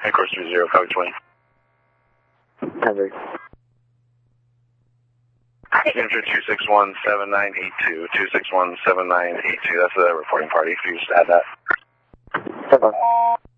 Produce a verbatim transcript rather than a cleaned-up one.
Headquarters three zero, copy twenty. Hendricks. Signature two six one seven nine eight two, two six one seven nine eight two. That's the reporting party. If you just add that. Stand by.